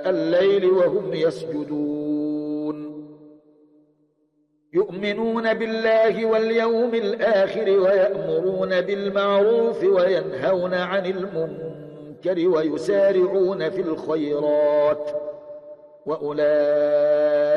آناء الليل وهم يسجدون يؤمنون بالله واليوم الآخر ويأمرون بالمعروف وينهون عن المنكر ويسارعون في الخيرات وأولئك